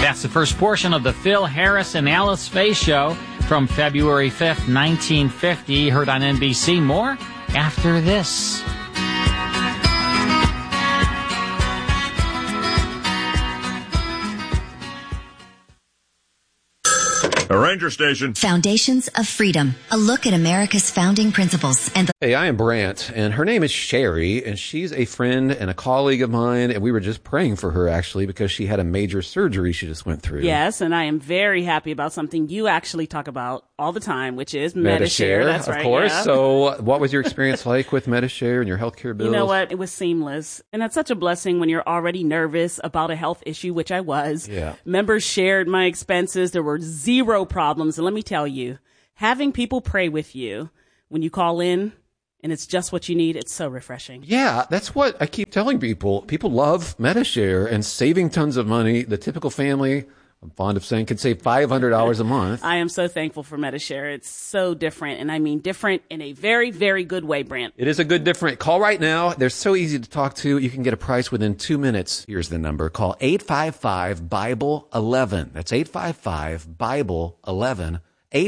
That's the first portion of the Phil Harris and Alice Faye Show from February 5th, 1950, heard on NBC. More after this. A Ranger Station. Foundations of Freedom. A look at America's founding principles. Hey, I am Brant, and her name is Sherry, and she's a friend and a colleague of mine, and we were just praying for her, actually, because she had a major surgery she just went through. Yes, and I am very happy about something you actually talk about all the time, which is Medi-Share. That's right. Of course. Yeah. So what was your experience like with Medi-Share and your healthcare bills? You know what? It was seamless. And that's such a blessing when you're already nervous about a health issue, which I was. Yeah. Members shared my expenses. There were zero problems. And let me tell you, having people pray with you when you call in and it's just what you need, it's so refreshing. Yeah, that's what I keep telling people. People love Medi-Share and saving tons of money. The typical family, I'm fond of saying, can save $500 a month. I am so thankful for Medi-Share. It's so different, and I mean different in a very, very good way, Brant. It is a good different. Call right now. They're so easy to talk to. You can get a price within 2 minutes. Here's the number. Call 855-BIBLE-11. That's 855-BIBLE-11.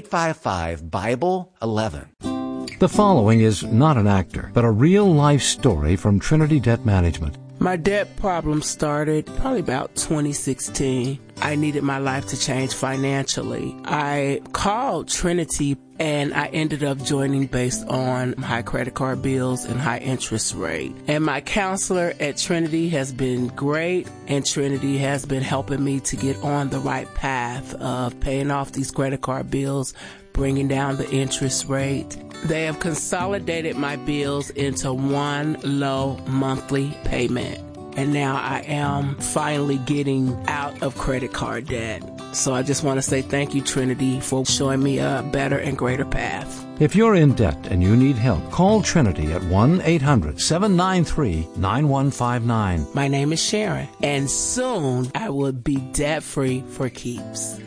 855-BIBLE-11. The following is not an actor, but a real-life story from Trinity Debt Management. My debt problem started probably about 2016. I needed my life to change financially. I called Trinity and I ended up joining based on high credit card bills and high interest rate. And my counselor at Trinity has been great, and Trinity has been helping me to get on the right path of paying off these credit card bills, bringing down the interest rate. They have consolidated my bills into one low monthly payment. And now I am finally getting out of credit card debt. So I just want to say thank you, Trinity, for showing me a better and greater path. If you're in debt and you need help, call Trinity at 1-800-793-9159. My name is Sharon, and soon I will be debt-free for keeps.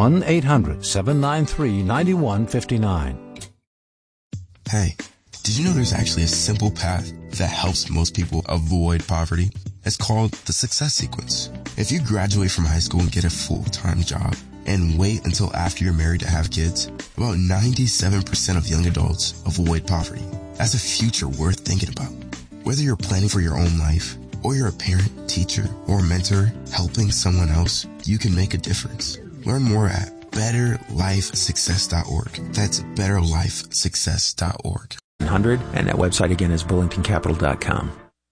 1-800-793-9159. Hey, did you know there's actually a simple path that helps most people avoid poverty? It's called the Success Sequence. If you graduate from high school and get a full-time job and wait until after you're married to have kids, about 97% of young adults avoid poverty. That's a future worth thinking about. Whether you're planning for your own life or you're a parent, teacher, or mentor helping someone else, you can make a difference. Learn more at betterlifesuccess.org. That's betterlifesuccess.org. 100, and that website again is bullingtoncapital.com.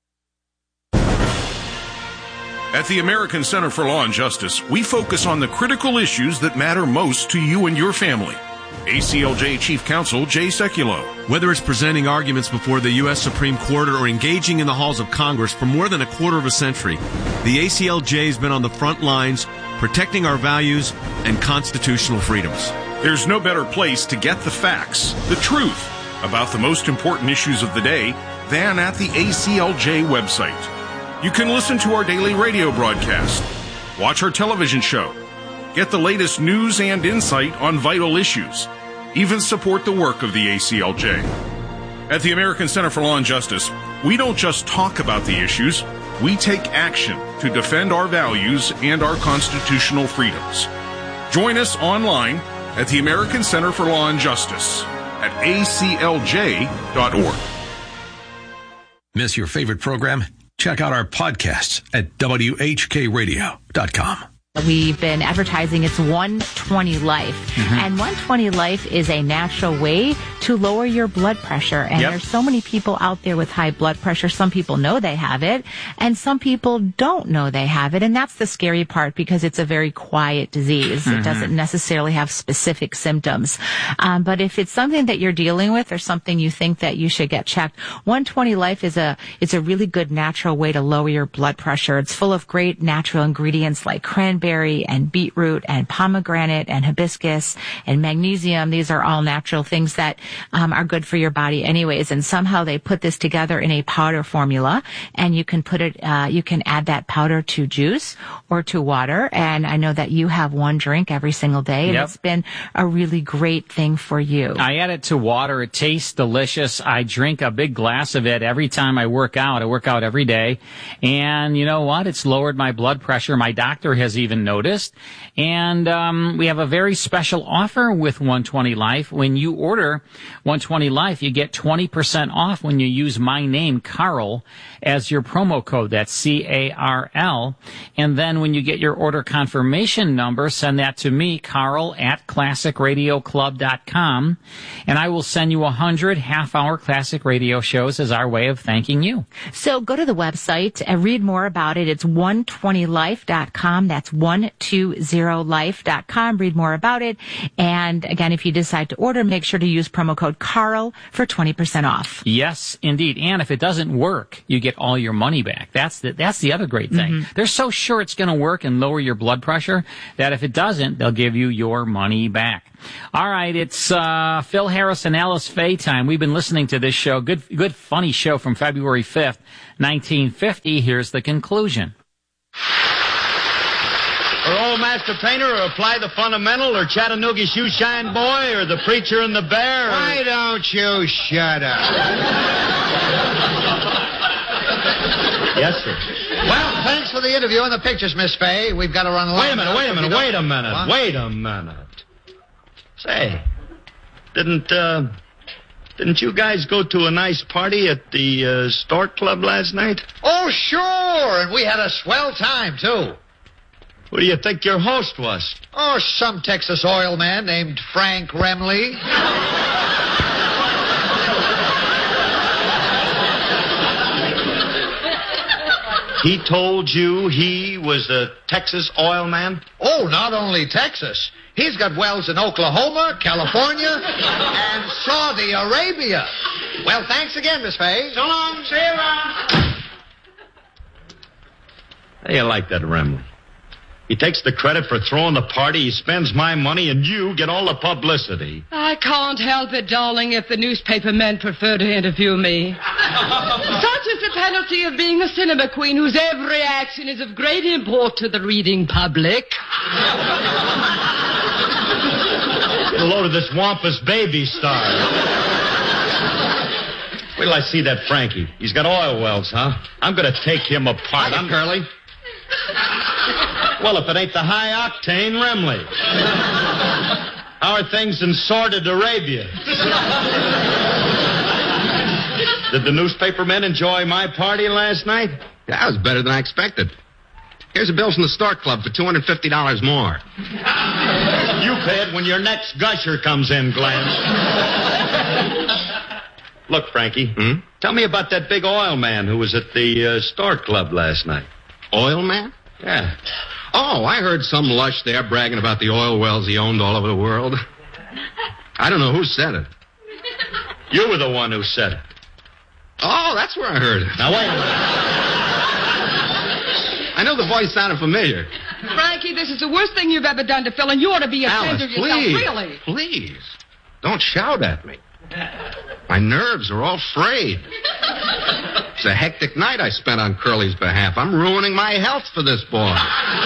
At the American Center for Law and Justice, we focus on the critical issues that matter most to you and your family. ACLJ Chief Counsel Jay Sekulow. Whether it's presenting arguments before the U.S. Supreme Court or engaging in the halls of Congress for more than a quarter of a century, the ACLJ has been on the front lines protecting our values and constitutional freedoms. There's no better place to get the facts, the truth, about the most important issues of the day than at the ACLJ website. You can listen to our daily radio broadcast, watch our television show, get the latest news and insight on vital issues, even support the work of the ACLJ. At the American Center for Law and Justice, we don't just talk about the issues, we take action to defend our values and our constitutional freedoms. Join us online at the American Center for Law and Justice at aclj.org. Miss your favorite program? Check out our podcasts at whkradio.com. We've been advertising it's 120 Life. Mm-hmm. And 120 Life is a natural way to lower your blood pressure. And there's so many people out there with high blood pressure. Some people know they have it, and some people don't know they have it. And that's the scary part, because it's a very quiet disease. Mm-hmm. It doesn't necessarily have specific symptoms. But if it's something that you're dealing with or something you think that you should get checked, 120 Life is it's a really good natural way to lower your blood pressure. It's full of great natural ingredients like cranberry and beetroot and pomegranate and hibiscus and magnesium. These are all natural things that are good for your body anyways. And somehow they put this together in a powder formula, and you can put it, you can add that powder to juice or to water. And I know that you have one drink every single day, and it's been a really great thing for you. I add it to water. It tastes delicious. I drink a big glass of it every time I work out. I work out every day. And you know what? It's lowered my blood pressure. My doctor has even even noticed. And we have a very special offer with 120 Life. When you order 120 Life, you get 20% off when you use my name, Carl, as your promo code. That's C-A-R-L. And then when you get your order confirmation number, send that to me, Carl, at classicradioclub.com. And I will send you 100 half-hour classic radio shows as our way of thanking you. So go to the website and read more about it. It's 120life.com. That's 120life.com. Read more about it. And again, if you decide to order, make sure to use promo code Carl for 20% off. Yes, indeed. And if it doesn't work, you get all your money back. That's the other great thing. Mm-hmm. They're so sure it's going to work and lower your blood pressure that if it doesn't, they'll give you your money back. All right, it's Phil Harris and Alice Faye time. We've been listening to this show. Good, funny show from February 5th, 1950. Here's the conclusion. Or Old Master Painter, or Apply the Fundamental, or Chattanooga Shoe Shine Boy, or The Preacher and the Bear. Why don't you shut up? Yes, sir. Well, thanks for the interview and the pictures, Miss Faye. We've got to run along. Wait a minute. Say, didn't you guys go to a nice party at the Stork Club last night? Oh, sure, and we had a swell time, too. Who do you think your host was? Oh, some Texas oil man named Frank Remley. He told you he was a Texas oil man? Oh, not only Texas. He's got wells in Oklahoma, California, and Saudi Arabia. Well, thanks again, Miss Faye. So long, see you around. Hey, I like that Remley. He takes the credit for throwing the party, he spends my money, and you get all the publicity. I can't help it, darling, if the newspaper men prefer to interview me. Such is the penalty of being a cinema queen whose every action is of great import to the reading public. Get a load of this wampus baby star. Wait till I see that Frankie. He's got oil wells, huh? I'm going to take him apart. I'm Curly. Well, if it ain't the high-octane Remley. How are things in sordid Arabia? Did the newspaper men enjoy my party last night? Yeah, that was better than I expected. Here's a bill from the Stork Club for $250 more. You pay it when your next gusher comes in, Glenn. Look, Frankie, tell me about that big oil man who was at the Stork Club last night. Oil man? Yeah. Oh, I heard some lush there bragging about the oil wells he owned all over the world. I don't know who said it. You were the one who said it. Oh, that's where I heard it. Now, wait a minute. I know the voice sounded familiar. Frankie, this is the worst thing you've ever done to Phil, and you ought to be ashamed of yourself, really. Please. Don't shout at me. My nerves are all frayed. It's a hectic night I spent on Curly's behalf. I'm ruining my health for this boy.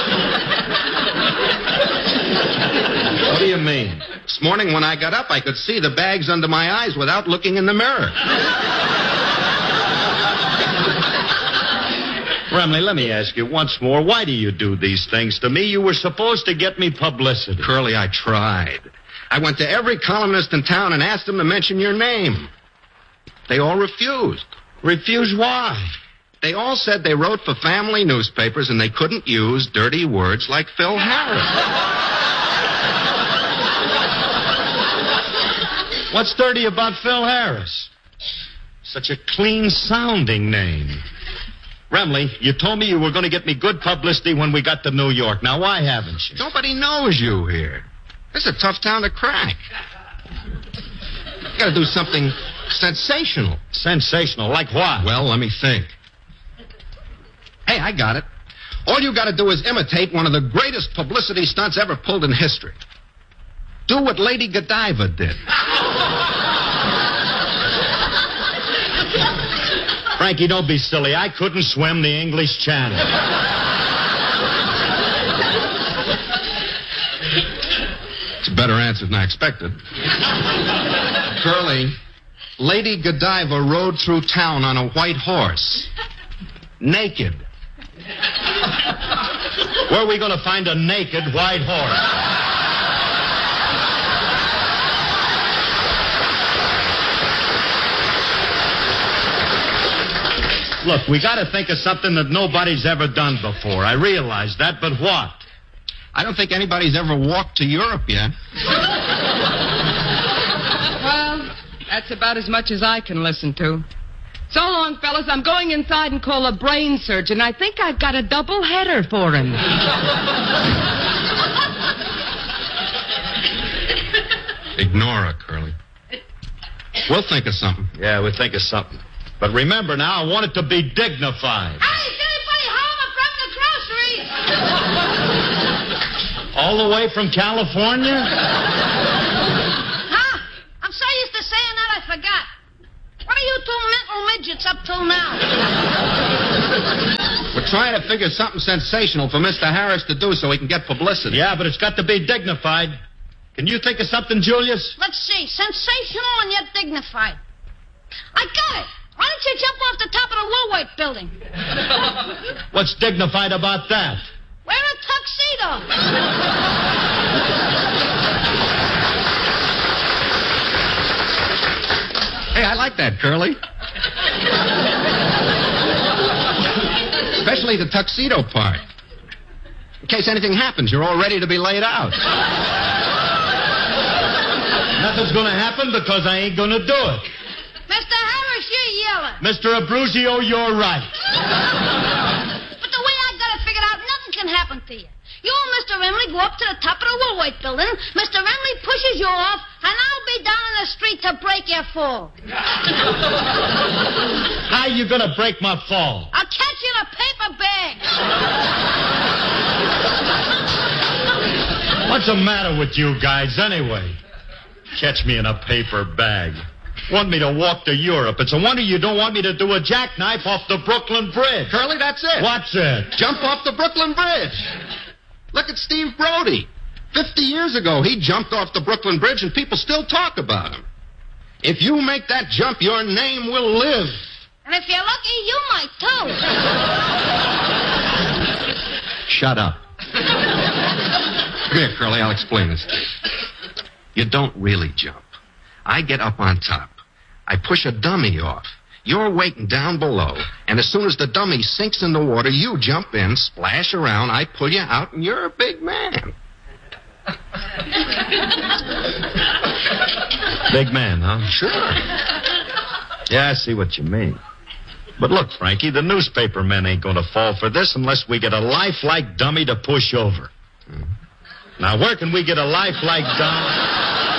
What do you mean? This morning when I got up, I could see the bags under my eyes without looking in the mirror. Remley, let me ask you once more, why do you do these things to me? You were supposed to get me publicity. Curly, I tried. I went to every columnist in town and asked them to mention your name. They all refused. Refused why? They all said they wrote for family newspapers and they couldn't use dirty words like Phil Harris. What's dirty about Phil Harris? Such a clean-sounding name. Remley, you told me you were going to get me good publicity when we got to New York. Now, why haven't you? Nobody knows you here. This is a tough town to crack. You got to do something sensational. Sensational? Like what? Well, let me think. Hey, I got it. All you got to do is imitate one of the greatest publicity stunts ever pulled in history. Do what Lady Godiva did. Frankie, don't be silly. I couldn't swim the English Channel. It's a better answer than I expected. Curly, Lady Godiva rode through town on a white horse. Naked. Where are we going to find a naked white horse? Look, we got to think of something that nobody's ever done before. I realize that, but what? I don't think anybody's ever walked to Europe yet. Well, that's about as much as I can listen to. So long, fellas. I'm going inside and call a brain surgeon. I think I've got a double header for him. Ignore her, Curly. We'll think of something. Yeah, we'll think of something. But remember now, I want it to be dignified. Hey, is anybody home from the groceries? All the way from California? Huh? I'm so used to saying that I forgot. What are you two mental midgets up till now? We're trying to figure something sensational for Mr. Harris to do so he can get publicity. Yeah, but it's got to be dignified. Can you think of something, Julius? Let's see. Sensational and yet dignified. I got it. Why don't you jump off the top of the Woolworth building? What's dignified about that? Wear a tuxedo. Hey, I like that, Curly. Especially the tuxedo part. In case anything happens, you're all ready to be laid out. Nothing's going to happen because I ain't going to do it. Mr. Harris, you're yelling. Mr. Abruzio, you're right. But the way I got it figured out, nothing can happen to you. You and Mr. Remley go up to the top of the Woolworth building. Mr. Remley pushes you off, and I'll be down in the street to break your fall. How you going to break my fall? I'll catch you in a paper bag. What's the matter with you guys anyway? Catch me in a paper bag. Want me to walk to Europe. It's a wonder you don't want me to do a jackknife off the Brooklyn Bridge. Curly, that's it. What's it? Jump off the Brooklyn Bridge. Look at Steve Brody. 50 years ago, he jumped off the Brooklyn Bridge, and people still talk about him. If you make that jump, your name will live. And if you're lucky, you might, too. Shut up. Come here, Curly, I'll explain this. You don't really jump. I get up on top. I push a dummy off. You're waiting down below, and as soon as the dummy sinks in the water, you jump in, splash around, I pull you out, and you're a big man. Big man, huh? Sure. Yeah, I see what you mean. But look, Frankie, the newspaper men ain't going to fall for this unless we get a lifelike dummy to push over. Mm-hmm. Now, where can we get a lifelike dummy?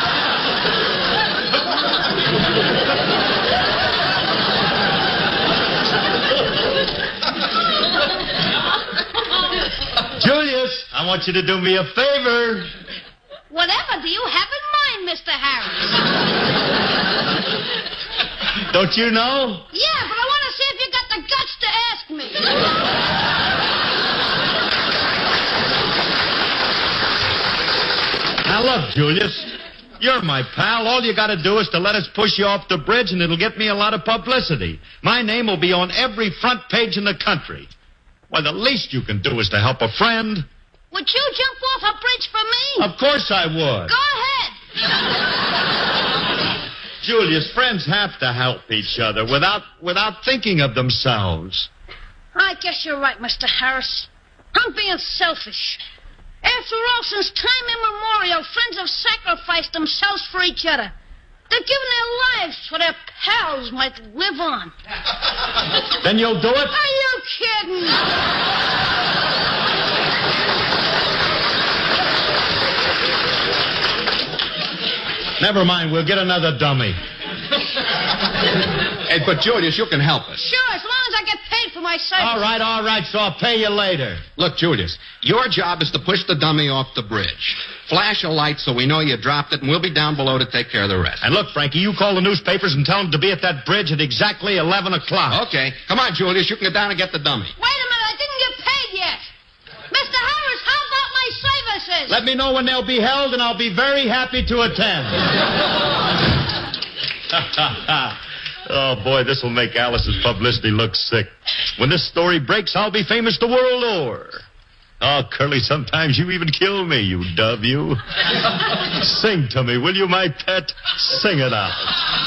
Julius, I want you to do me a favor. Whatever do you have in mind, Mr. Harris? Don't you know? Yeah, but I want to see if you got the guts to ask me. Now, look, Julius, you're my pal. All you got to do is to let us push you off the bridge, and it'll get me a lot of publicity. My name will be on every front page in the country. Why, the least you can do is to help a friend. Would you jump off a bridge for me? Of course I would. Go ahead. Julius, friends have to help each other without thinking of themselves. I guess you're right, Mr. Harris. I'm being selfish. After all, since time immemorial, friends have sacrificed themselves for each other. They're giving their lives so their pals might live on. Then you'll do it? Are you kidding? Never mind, we'll get another dummy. Hey, but Julius, you can help us. Sure, as long as I get paid for my service. All right, so I'll pay you later. Look, Julius, your job is to push the dummy off the bridge. Flash a light so we know you dropped it, and we'll be down below to take care of the rest. And look, Frankie, you call the newspapers and tell them to be at that bridge at exactly 11 o'clock. Okay. Come on, Julius, you can get down and get the dummy. Wait a minute, I didn't get paid yet. Mr. Harris, how about my services? Let me know when they'll be held, and I'll be very happy to attend. Oh, boy, this will make Alice's publicity look sick. When this story breaks, I'll be famous the world over. Oh, Curly, sometimes you even kill me, you dove, you. Sing to me, will you, my pet? Sing it out.